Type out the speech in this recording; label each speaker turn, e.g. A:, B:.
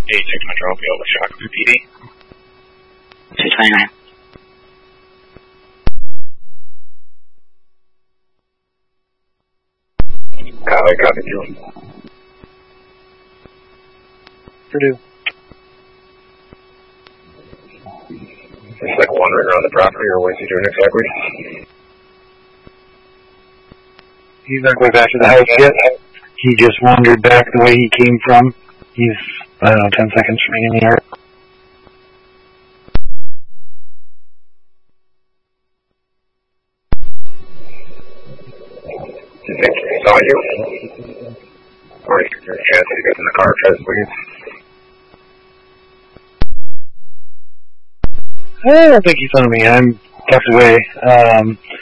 A: 86 Metro Mobile with Shotgun PD.
B: 229.
A: Copy you.
C: Purdue.
A: There's like wandering around the property, or what's he doing exactly?
C: He's not going back to the house yet. He just wandered back the way he came from. He's, 10 seconds from me in the yard.
A: Do you think he saw you? Or is there a chance that he gets in the car and tries to leave?
C: I don't think he saw me. I'm tucked away.